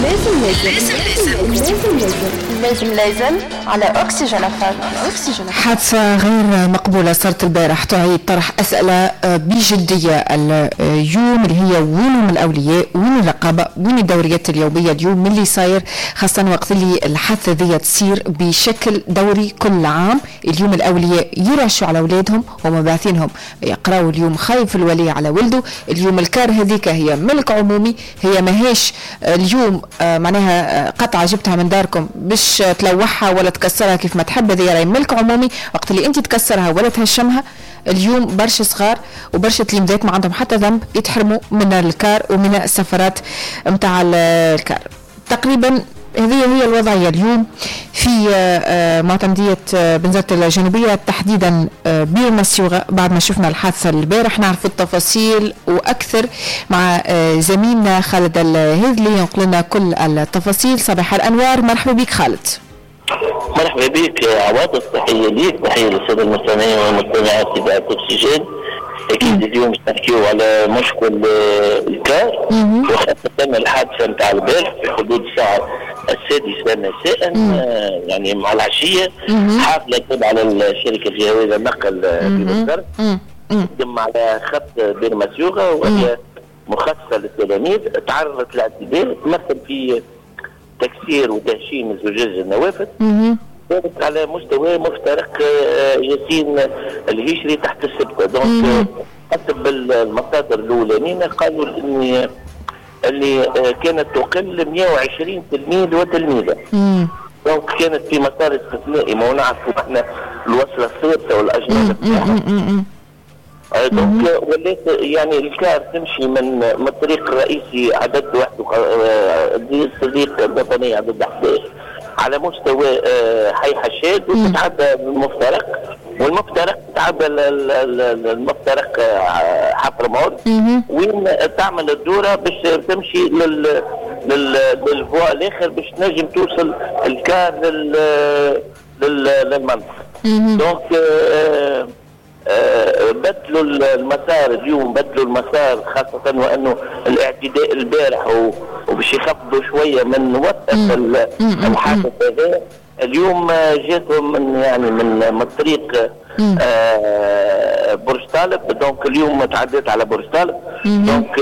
لازم على أكسجين FM. حادثة غير مقبولة صارت البارح تعيد طرح أسئلة بجدية اليوم اللي هي وين الأولياء، وين الرقابة، وين الدوريات اليومية اليوم، من اللي صاير خاصة وقت اللي الحادثة ذي تصير بشكل دوري كل عام. اليوم الأولياء يرشوا على أولادهم ومباثينهم يقرأوا اليوم خايف الولي على ولده. اليوم الكار هذيك هي ملك عمومي، هي ماهيش اليوم معناها قطعة جبتها من داركم باش تلوحها ولا تكسرها كيف ما تحب، هذه راهي ملك عمومي. وقت اللي انت تكسرها ولا تهشمها اليوم برشا صغار وبرشا تلميذات ما عندهم حتى ذنب يتحرموا من الكار ومن السفرات متاع الكار. تقريبا هذه هي الوضعية اليوم في معتمدية بنزرت الجنوبية، تحديدا بير مسيوغة. بعد ما شفنا الحادثة البارح نعرف التفاصيل وأكثر مع زميلنا خالد الهذلي ينقل لنا كل التفاصيل. صباح الأنوار، مرحبا بك خالد. مرحبا بك عواطف، تحية ليك، تحية للسادة المستمعين والمستمعات في إذاعة أكسجين. أكيد اليوم نحكيو على مشكل الكار وخاصة الحادثة نتاع البارح في حدود الساعة 6 مساء يعني مع العشية. حافلة تبع على الشركة الجهوية للنقل في بنزرت تم على خط بير مسيوغة، وهي مخصصة للتلاميذ. تعرضت لاعتداء تمثل في تكسير وتهشيم زجاج النوافذ كانت على مستوى مفترق ياسين الهشري تحت السبتة. دونك حسب المصادر الاولانيين قالوا اللي كانت تقل 120 تلميذ وتلميذه. دونك كانت في مسار استثنائي، ما نعرفوا احنا الوصله الثابته والاجنبيه بتاعها. دونك ولات يعني الكار تمشي من الطريق الرئيسي عدد 1 صديق الوطنيه عدد 11 على مستوى حي حشاد وتتعدى المفترق، والمفترق تتعدى المفترق حفر مور وين تعمل الدوره باش تمشي للفوا الاخر باش تنجم توصل الكار للمنطقه. دونك بدلوا المسار اليوم، بدلوا المسار خاصة وأنه الاعتداء البارح وباش يخفضوا شوية من وثق الحادث هذا. اليوم جاتهم من الطريق برج طالب. دونك اليوم تعديت على برج طالب. دونك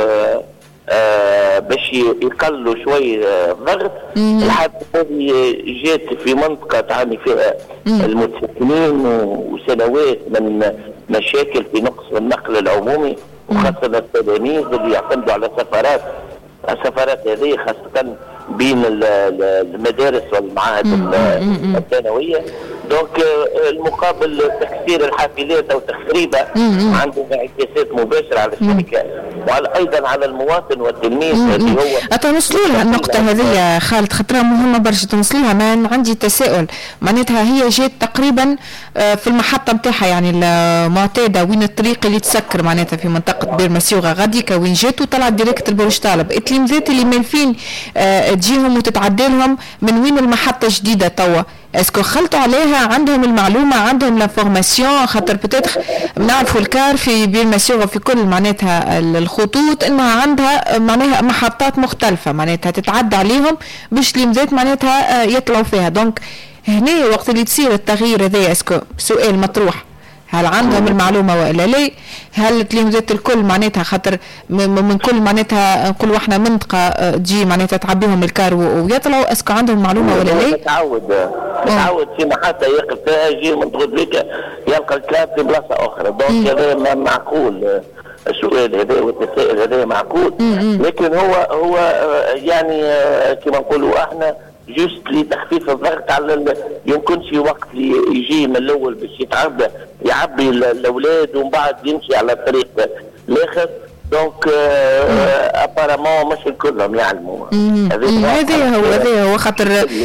باش يقلوا شوي الضغط. الحادثة هذه جات في منطقة تعاني فيها المتسكنين وسنوات من مشاكل في نقص النقل العمومي، وخاصة التلاميذ اللي يعتمدوا على السفرات هذه خاصة بين المدارس والمعاهد الثانوية. دونك المقابل تكسير الحافلات او تخريبها عنده انعكاسات مباشره على الشركه وايضا على المواطن والتلميذ اللي هو تنوصلوا لها النقطه هذه يا خالد، خاطرها مهمه برشا تنوصلوا لها. ما عندي تساؤل، معناتها هي جات تقريبا في المحطه نتاعها يعني المعتاده وين الطريق اللي تسكر معناتها في منطقه بير مسيوغه غاديكا وين جات وطلعت ديريكت البرج طالب. التلميذات اللي مالفين تجيهم وتتعدى لهم من وين المحطه جديده توا، اسكو خلطوا عليها؟ عندهم المعلومه، عندهم لافورماسيون؟ خاطر بتاتخ نعرفوا الكار في بير مسيوغه في كل معناتها الخطوط انها عندها معناها محطات مختلفه معناتها تتعدى عليهم باش التلميذات معناتها يطلعوا فيها. دونك هنا وقت اللي تصير التغيير هذا اسكو سؤال مطروح، هل عندهم المعلومه ولا لا؟ هل التلميذات الكل معناتها خاطر من كل معناتها نقولوا احنا منطقه تجي معناتها تعبيهم الكار ويطلعوا، اسكو عندهم المعلومه ولا لا؟ متعود في محطه يقف فيها يجي من بيك يلقى الكار في بلاصه اخرى. دونك هذا معقول السؤال هذا والتساؤل هذا معقول، لكن هو يعني كما نقولوا احنا جوست لتخفيف الضغط على يمكنش وقت يجي من الاول باش يعبي الاولاد ومن بعد يمشي على الطريق الاخر. دونك ابارامون مش كلهم يعلموا. هذا هو خاطر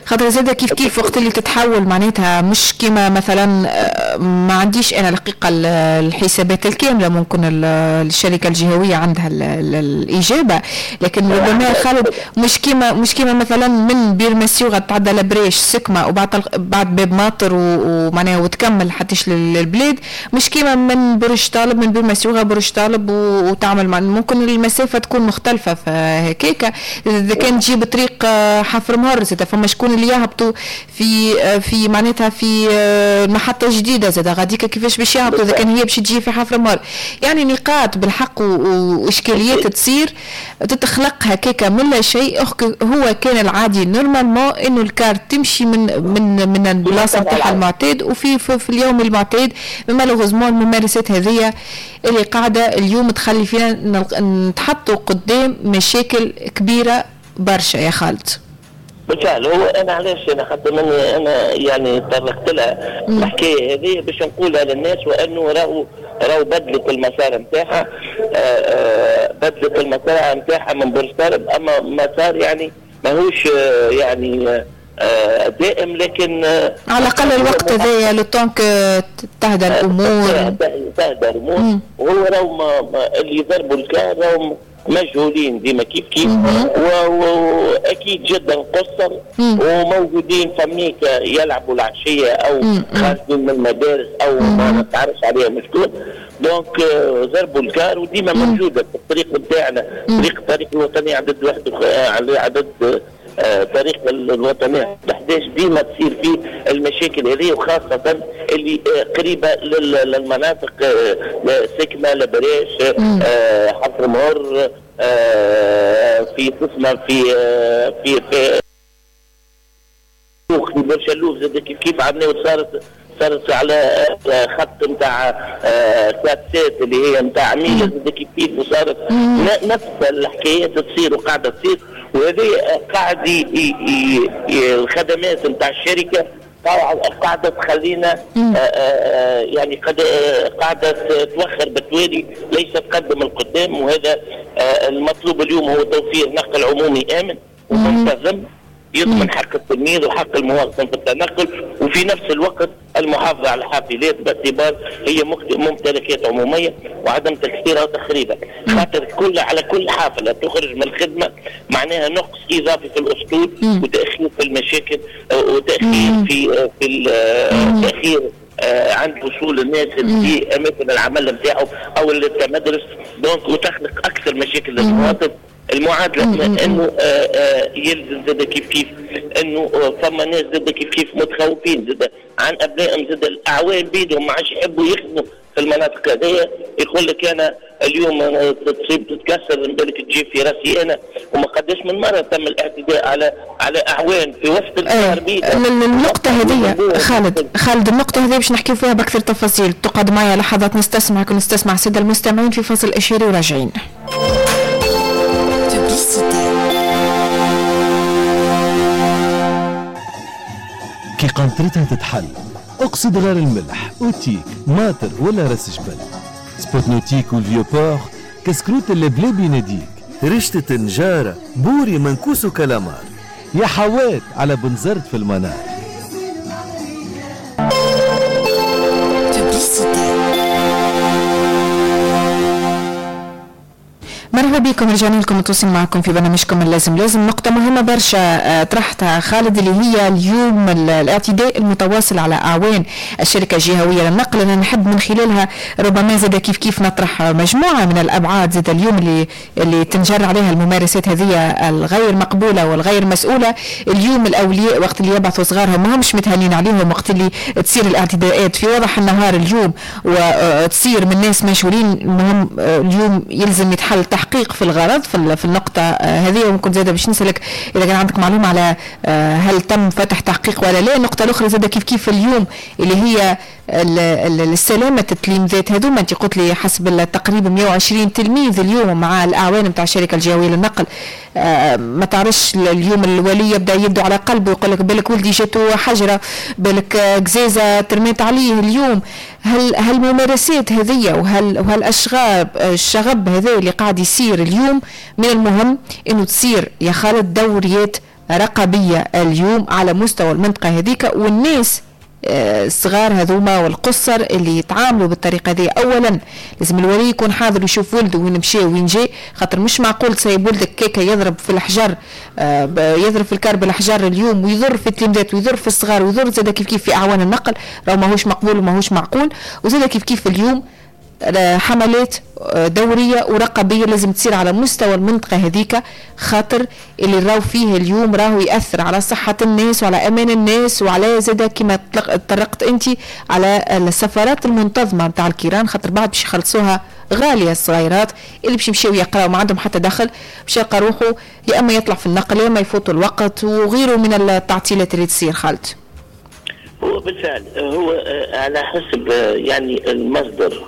خاطر زاده كيف وقت اللي تتحول معناتها مش كيما مثلا ما عنديش انا الحقيقه الحسابات الكامله، ممكن الشركه الجهويه عندها الاجابه، لكن ربما خالد مش كيما مثلا من بير مسيوغه تعدى لبريش سكمه بعد باب ماطر ومعناها وتكمل حتىش للبلاد، مش كيما من برج طالب من بير مسيوغه برج طالب وتعمل ممكن المسافه تكون مختلفه. فهكاك اذا كان تجيب طريق حفر مهر زاد فما شكون اللي يهبطوا في معناتها في محطه جديده زاد غاديك كيفاش باش يهبطوا اذا كان هي باش تجي في حفر مهر، يعني نقاط بالحق واشكاليات تصير تتخلق هكاك من لا شيء. هو كان العادي نورمالمون انه الكار تمشي من البلاصه نتاعها المعتاد وفي اليوم المعتاد، مالوغوزمون الممارسات هذه اللي قاعده اليوم تخلي فينا نتحطوا قدام مشاكل كبيره برشا يا خالد. بالفعل هو انا علاش انا خاطر انا يعني طرقت لها الحكايه هذه باش نقولها للناس، وانه راهو بدلت المسار نتاعها، بدلت المسار نتاعها من برج طالب، اما مسار يعني ماهوش يعني دائم، لكن على الاقل الوقت هذايا لو طونك تهدى الامور وهو راهو اللي يضربوا الكار راهو مجهولين ديما كيف واكيد جدا قصر وموجودين فميك يلعبوا العشيه او خارجين من المدارس او ما تعرفش عليهم شكون، دونك ضربوا الكار وديما موجوده في الطريق نتاعنا، الطريق الوطني عدد تاريخ الوطني 11 ديما تصير فيه المشاكل هذه، وخاصة اللي قريبة للمناطق سكمة لبريش حفر مهر في قسمة في برشلوف زاد كيف عملوا صارت على خط نتاع كاتسات اللي هي نتاع ميلا زاد كيف وصارت نفس الحكايات تصير وقاعدة تصير، وهذه قاعد الخدمات نتاع الشركه قاعده تخلينا يعني قاعده توخر بالتوالي ليس تقدم القدام، وهذا المطلوب اليوم هو توفير نقل عمومي امن ومنتظم يضمن حق التلميذ وحق المواطن في التنقل، وفي نفس الوقت المحافظه على الحافلات باعتبار هي ممتلكات عموميه وعدم تكسيرها وتخريبها، خاطر على كل حافله تخرج من الخدمه معناها نقص اضافي في الاسطول وتاخير في المشاكل وتاخير في التاخير عند وصول الناس في اماكن العمل نتاعهم او المدرسه، دونك وتخلق اكثر مشاكل للمواطن. المعادله انه يلزم زاد كيف انه فما ناس زاد كيف متخوفين زاد عن ابنائهم، زاد الاعوام بيدهم ما عادش يحبوا يخدموا في المناطق هذه، يقول لك انا اليوم تصيب تتكسر بالك تجي في راسي انا، وما قداش من مره تم الاعتداء على اعوان في وسط النهار بيدها. النقطه هذه خالد النقطه هذه باش نحكي فيها باكثر تفاصيل، تقعد معي لحظات نستسمعك ونستسمع الساده المستمعين في فصل اشاري وراجعين. كي قنطرتها تتحل اقصد غير الملح اوتيك ماتر ولا راس جبل سبوتنوتيك والفيوبور كسكروت اللبلابي يناديك رشتة نجارة بوري منكوس وكلامار يا حوات على بنزرت في المنار. مرحبا بكم، رجعنا لكم نتواصل معكم في برنامجكم اللازم نقطة مهمة برشا طرحتها خالد اللي هي اليوم الاعتداء المتواصل على أعوان الشركة الجهوية للنقل. أنا نحب من خلالها ربما زاد كيف نطرح مجموعة من الأبعاد زاد اليوم اللي تنجر عليها الممارسات هذه الغير مقبولة والغير مسؤولة. اليوم الأولياء وقت اللي يبعثوا صغارهم ما همش متهنين عليهم، وقت اللي تصير الاعتداءات في وضح النهار اليوم وتصير من ناس مشغولين، المهم اليوم يلزم يتحل تحقيق في الغرض في النقطة هذه. وممكن زاد باش نسألك إذا كان عندك معلومة على هل تم فتح تحقيق ولا لا. النقطة الأخرى زاد كيف اليوم اللي هي السلامة التلميذات هذوما، أنت قلت لي حسب تقريبا 120 تلميذ اليوم مع الأعوان نتاع الشركة الجهوية للنقل. ما تعرفش اليوم الولي يبدأ يبدو على قلبه ويقول لك بالك ولدي جاته حجرة بالك قزازة ترميت عليه اليوم. هل ممارسات هذه وهل الشغب هذا اللي قاعد يصير اليوم من المهم انه تصير يا خالد دوريات رقابية اليوم على مستوى المنطقة هذيك، والناس الصغار هذوما والقصر اللي يتعاملوا بالطريقه هذه. اولا لازم الولي يكون حاضر ويشوف ولده وين مشى وين جاي، خاطر مش معقول تسيب ولدك كيكه يضرب في الحجر، يضرب في الكار بالحجر اليوم، ويضر في التلميذات ويضر في الصغار ويضر زاد كيف في اعوان النقل، راهو ماهوش مقبول وماهوش معقول. وزاد كيف اليوم حملات دورية ورقابية لازم تصير على مستوى المنطقة هذيك، خاطر اللي راهو فيه اليوم راهو يأثر على صحة الناس وعلى أمان الناس، وعلى زادة كما طرقت أنت على السفرات المنتظمة نتاع الكيران، خاطر بعد باش يخلصوها غالية الصغيرات اللي باش يمشيو يقراو ما عندهم حتى دخل، باش يلقى روحه يا أما يطلع في النقل يا أما يفوتوا الوقت وغيره من التعطيلات اللي تصير. خالد هو بالفعل هو على حسب يعني المصدر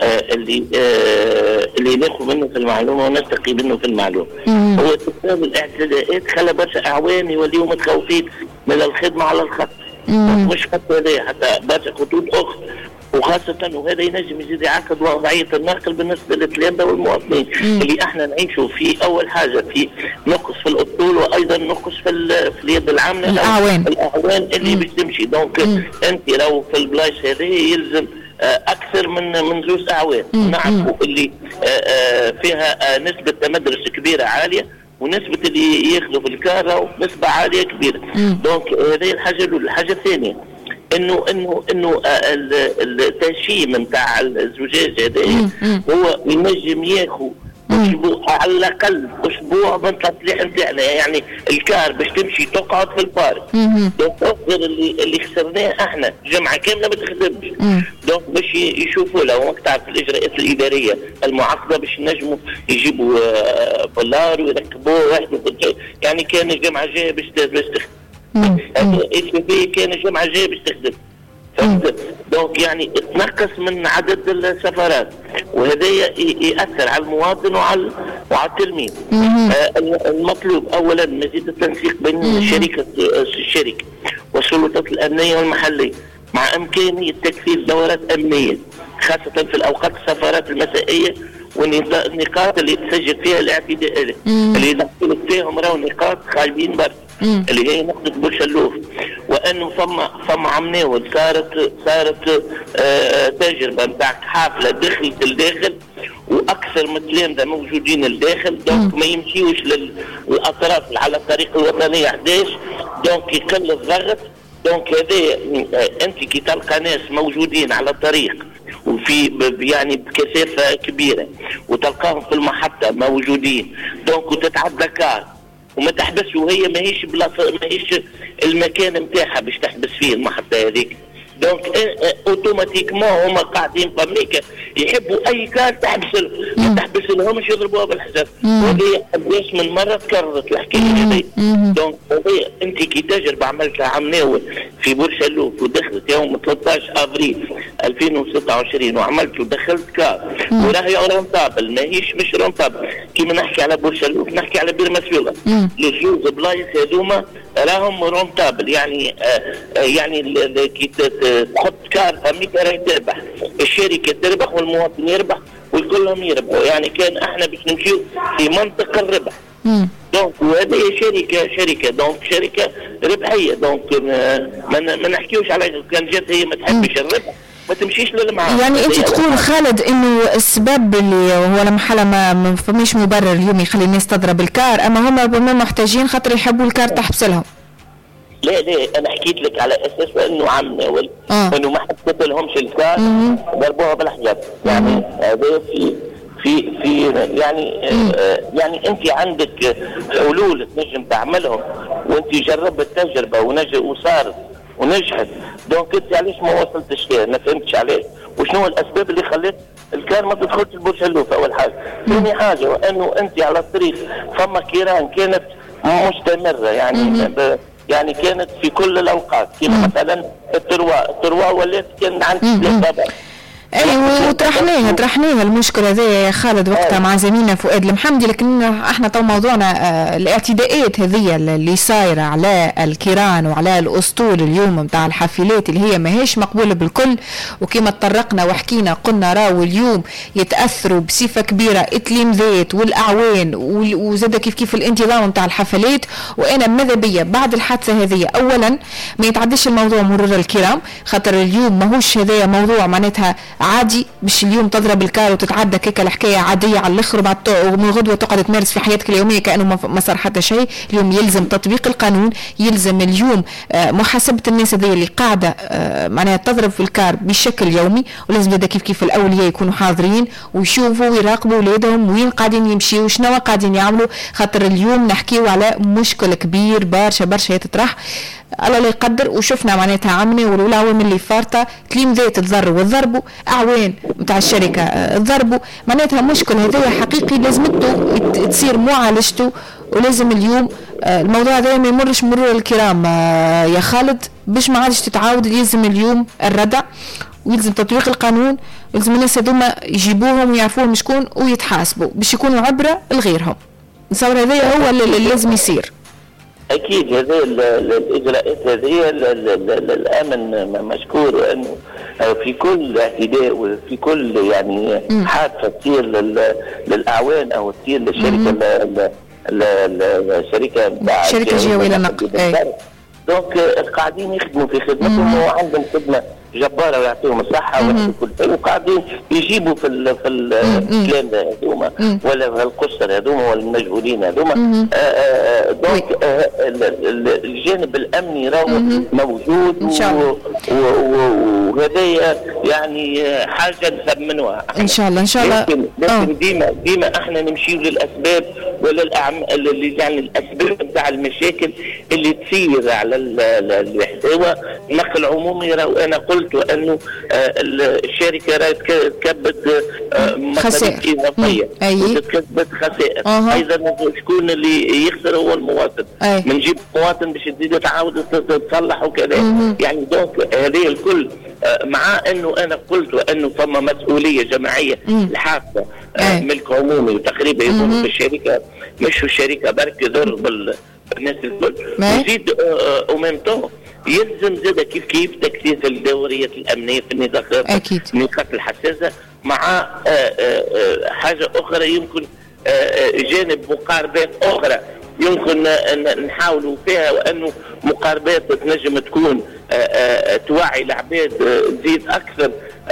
اللي ناخذ منه في المعلومه ونستقي منه في المعلومه. هو تسبب الاعتداءات خلى برشا اعوام يوليوا متخوفين من الخدمه على الخط، مش خط هذا حتى برشا خطوط اخرى، وخاصة وهذا ينجم يزيد يعقد وضعية النقل بالنسبة للتلامذة والمواطنين اللي احنا نعيشوا في أول حاجة في نقص في الأسطول، وأيضا نقص في اليد العاملة الأعوان اللي باش تمشي. دونك أنت لو في البلايص هذه يلزم أكثر من 2 أعوان. نعرفوا اللي فيها نسبة تمدرس كبيرة عالية، ونسبة اللي ياخذوا في الكار نسبة عالية كبيرة. دونك هذه الحاجة الأولى. الحاجة الثانية انه التهشيم نتاع الزجاج هذا هو ينجم ياخذ اسبوع على الاقل، اسبوع من التصليح نتاعنا، يعني الكار باش تمشي تقعد في البارك. دونك اللي خسرناه احنا جمعه كامله ما تخدمش. دونك باش يشوفوا لها وقتها في الاجراءات الاداريه المعقده باش ينجموا يجيبوا بولار ويركبوه واحد، يعني كان الجمعه الجايه باش تخدم. كان الجمعة الجاية باش تخدم، فهمت؟ دونك يعني تنقص من عدد السفرات، وهذا يأثر على المواطن وعلى التلميذ. المطلوب أولا مزيد التنسيق بين الشركة والسلطات الأمنية والمحلية، مع إمكانية تكثيف دورات أمنية خاصة في الأوقات السفرات المسائية، والنقاط اللي تسجل فيها الاعتداءات اللي يدخلوا فيهم راهو نقاط خايبين برشا اللي هي نقطة بوشلوف. وانه ثم عمناول صارت تجربة نتاع حافلة دخلت الداخل واكثر من تلامذة موجودين الداخل، دونك ما يمشيوش للاطراف على الطريق الوطنية 11، دونك يقل الضغط. دونك هذا انت كي تلقى ناس موجودين على الطريق وفي يعني بكثافة كبيرة وتلقاهم في المحطة موجودين، دونك وتتعدى كار وما تحبسش، وهي ماهيش المكان نتاعها باش تحبس فيه المحطة هذيك. دونك اوتوماتيكمون هما قاعدين في امريكا يحبوا اي كار تحبس لهم، ما تحبس لهمش يضربوها بالحجر. وهذه قداش من مره تكررت الحكايه هذه. دونك انت كي تجربه عملتها عمناول في بورسلوف ودخلت يوم 13 افريل 2026 وعملت ودخلت كار وراهي رونتابل، ماهيش مش رونتابل كيما نحكي على بورسلوف، نحكي على بير مسيوله. لزوز بلايص هذوما راهم رونتابل، يعني كي تحط كار في امريكا راهي تربح، الشركه تربح والمواطن يربح والكلهم يربحوا. يعني كان احنا باش نمشيو في منطقه الربح. دونك وهذه شركه دونك شركه ربحيه. دونك ما نحكيوش على كان جات هي ما تحبش الربح ما تمشيش للمعاد. يعني انت تقول خالد انه السبب اللي هو لمحله ما فماش مبرر اليوم يخلي الناس تضرب الكار، اما هم محتاجين خاطر يحبوا الكار تحبس لهم. لا انا حكيت لك على اساس انه عمناول انه ما حبست لهمش الكار ضربوها بالحجاب. يعني هذا في يعني انت عندك حلول تنجم تعملهم، وانت جربت التجربه وصارت ونجحت. دونك انت علاش ما وصلتش لها؟ ما فهمتش علاش، وشنو الاسباب اللي خلت الكار ما تدخلش البورسلوف اول حاجه. ثاني حاجه وانه انت على الطريق ثم كيران كانت مستمره، يعني كانت في كل الاوقات، كما مثلا التروا ولات كان عندك 3 بابا. ايوه وطرحناها المشكله هذه يا خالد وقتها مع زميلنا فؤاد المحمدي، لكن احنا طال موضوعنا الاعتداءات هذه اللي صايره على الكيران وعلى الاسطول اليوم نتاع الحافلات اللي هي ماهيش مقبوله بالكل. وكما تطرقنا وحكينا قلنا راهو اليوم يتاثروا بصفه كبيره التلامذات والاعوان وزاد كيف الانتظام نتاع الحفلات. وانا ماذا بيا بعد الحادثه هذه اولا ما يتعدش الموضوع مرور الكرام، خاطر اليوم ماهوش هذايا موضوع معناتها عادي باش اليوم تضرب الكار وتتعدى كيكا الحكايه عاديه على الاخر ومن غدوه تقعد تمارس في حياتك اليوميه كانه ما صار حتى شيء. اليوم يلزم تطبيق القانون، يلزم اليوم محاسبه الناس هذه اللي قاعده معناها تضرب في الكار بشكل يومي، ولازم هذا كيف الاولياء يكونوا حاضرين ويشوفوا ويراقبوا اولادهم وين قاعدين يمشيوا وشنو قاعدين يعملوا، خاطر اليوم نحكيوا على مشكل كبير برشا يتطرح الله لا يقدر. وشفنا معناتها عمنا والعوامل اللي فارطه تلامذات تضروا وضربوا، اعوان نتاع الشركه تضربوا، معناتها مشكل هذا حقيقي لازمته تصير معالجته. ولازم اليوم الموضوع هذا ما يمرش مرور الكرام يا خالد باش ما عادش تتعاود. يلزم اليوم الردع ويلزم تطبيق القانون، يلزم الناس هذوما يجيبوهم ويعرفوهم شكون ويتحاسبوا باش يكونوا عبره لغيرهم. نصور هذا هو اللي لازم يصير. اكيد هذه الاجراءات هذه الامن مشكور، وانه في كل اعتداء وفي كل يعني حادثه تصير للاعوان او تصير للشركه الشركه الجويه للنقل دونك قاعدين يخدموا في خدمتهم وعندهم خدمه جباره ويعطيهم الصحه وكل شيء، وقاعدين يجيبوا في الكلام هذوما ولا القصر هذوما ولا المجهولين هذوما. دونك الجانب الامني راهو موجود وهذايا يعني حاجه نثمنوها ان شاء الله. لكن ديما احنا نمشيو للاسباب ولا اللي يعني الاسباب نتاع المشاكل اللي تصير على الحداوه. نقل عمومي راهو انا قلت وانه الشركه راهي تكبد مصاريف اضافيه وتكبد خسائر. ايضا شكون اللي يخسر هو المواطن. بنجيب مواطن باش تزيد تعاود تصلح وكذا. يعني دونك هذه الكل مع انه انا قلت وانه فما مسؤوليه جماعيه الحافه ملك عمومي وتقريبا يكون في الشركه مش الشركه برك يضر بالناس الكل. يزيد وميمتو يلزم زاد كيف تكثيف الدوريات الامنيه في النقاط الحساسه مع حاجه اخرى يمكن جانب مقاربات اخرى يمكن نحاولوا فيها، وانه مقاربات تنجم تكون توعي العباد تزيد اكثر.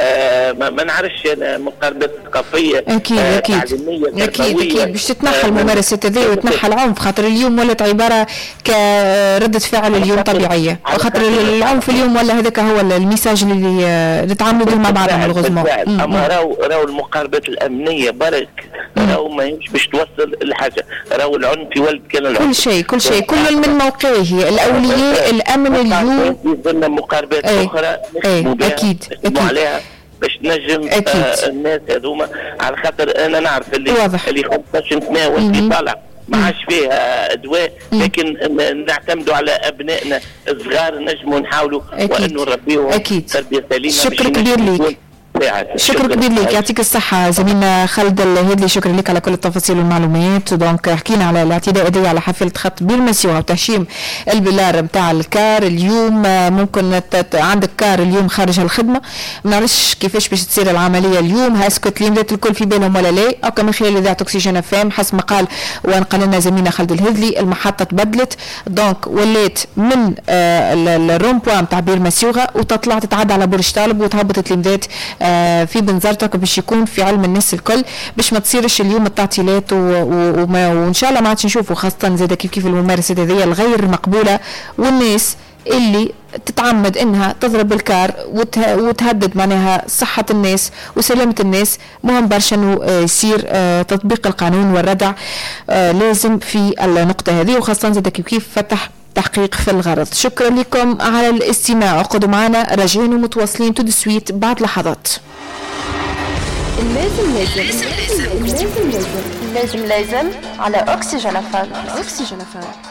ما نعرفش انا مقاربات ثقافيه تعليميه اكيد باش تتنحى الممارسات هذه وتنحى العنف، خاطر اليوم ولات عباره كردة فعل اليوم طبيعيه، خاطر العنف اليوم ولا هذاك هو الميساج اللي نتعاملوا به مع بعضنا الغزمه. اما راهو المقاربات الامنيه برك راهو ما يمش باش توصل لحاجه، راهو العنف يولد كان العنف. كل شيء كل من موقعه. الاولياء الامن اليوم يظن مقاربات اخرى اكيد عليها باش نجم الناس هذوما، على خاطر انا نعرف اللي 15 سنه واللي طالع ما عادش فيها ادواء، لكن نعتمدوا على ابنائنا الصغار نجموا نحاولوا وانه نربيهم تربيه سليمه. شكرا كبير ليك. شكرا كبير لك، يعطيك الصحة زميلنا خالد الهدلي، شكرا لك على كل التفاصيل والمعلومات. دونك حكينا على الاعتداء دي على حافلة خط بيرمسيوغا وتهشيم البلار نتاع الكار. اليوم ممكن عندك كار اليوم خارج الخدمة، ما نعرفش كيفاش باش تصير العملية اليوم، هاسكت اليومات الكل في بالهم ولا لا؟ أو من خلال إذاعة أكسجين FM حسب ما قال ونقل لنا زميلنا خالد الهدلي المحطة تبدلت، دونك ولات من الرومبوان نتاع بيرمسيوغا وتطلع تتعدى على برج طالب وتهبط التلميذات في بنزرتك باش يكون في علم الناس الكل باش ما تصيرش اليوم التعطيلات وان شاء الله ما عادش نشوفوا، خاصه زاد كيف الممارسات هذه الغير مقبوله والناس اللي تتعمد انها تضرب بالكار وتهدد معناها صحه الناس وسلامه الناس. مهم برشا انه يصير تطبيق القانون والردع لازم في النقطه هذه، وخاصه زاد كيف فتح تحقيق في الغرض. شكرا لكم على الاستماع، اقعدوا معنا راجعين ومتواصلين تو سويت بعد لحظات. لازم على أكسجين FM.